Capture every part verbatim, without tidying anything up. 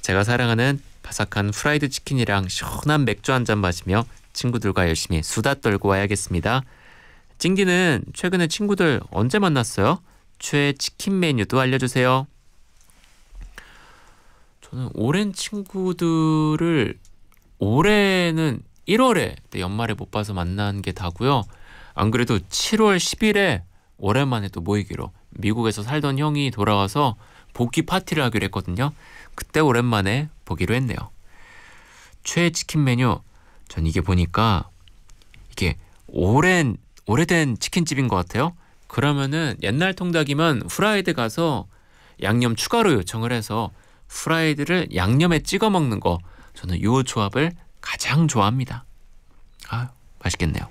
제가 사랑하는 바삭한 프라이드 치킨이랑 시원한 맥주 한잔 마시며 친구들과 열심히 수다 떨고 와야겠습니다. 찡디는 최근에 친구들 언제 만났어요? 최애 치킨 메뉴도 알려주세요. 저는 오랜 친구들을 올해는 일월에 연말에 못 봐서 만난 게 다고요. 안 그래도 칠월 십일에 오랜만에 또 모이기로, 미국에서 살던 형이 돌아와서 복귀 파티를 하기로 했거든요. 그때 오랜만에 보기로 했네요. 최애 치킨 메뉴, 전 이게 보니까 이게 오랜 오래된 치킨집인 것 같아요. 그러면은 옛날 통닭이면 후라이드 가서 양념 추가로 요청을 해서 후라이드를 양념에 찍어 먹는 거, 저는 이 조합을 가장 좋아합니다. 아, 맛있겠네요.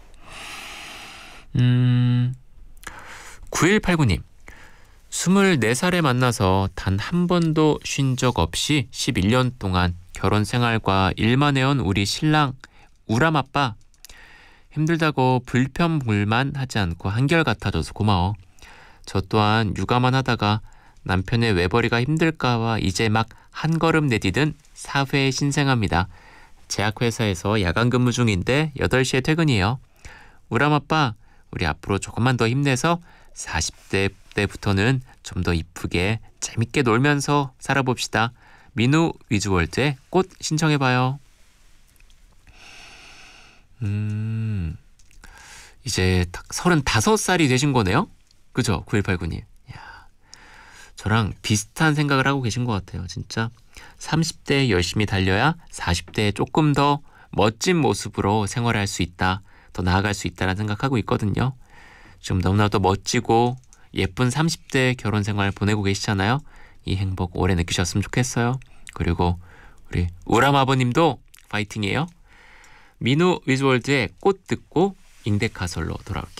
음, 구일팔구 님, 스물네 살에 만나서 단 한 번도 쉰 적 없이 십일 년 동안 결혼 생활과 일만 해온 우리 신랑 우람 아빠, 힘들다고 불평불만 하지 않고 한결같아져서 고마워. 저 또한 육아만 하다가 남편의 외벌이가 힘들까봐 이제 막 한 걸음 내디딘 사회에 신생합니다. 제약회사에서 야간 근무 중인데 여덟 시에 퇴근이에요. 우람 아빠, 우리 앞으로 조금만 더 힘내서 사십 대 때부터는 좀 더 이쁘게 재밌게 놀면서 살아봅시다. 민우 위즈월드의 꽃 신청해봐요. 음, 이제 딱 서른다섯 살이 되신 거네요? 그죠? 구일팔구 님. 야, 저랑 비슷한 생각을 하고 계신 것 같아요. 진짜 삼십 대에 열심히 달려야 사십 대에 조금 더 멋진 모습으로 생활할 수 있다, 더 나아갈 수 있다라는 생각하고 있거든요. 지금 너무나도 멋지고 예쁜 삼십 대 결혼 생활 보내고 계시잖아요. 이 행복 오래 느끼셨으면 좋겠어요. 그리고 우리 우람 아버님도 파이팅이에요. 민우 위즈월드의 꽃 듣고 잉데카설로 돌아올게요.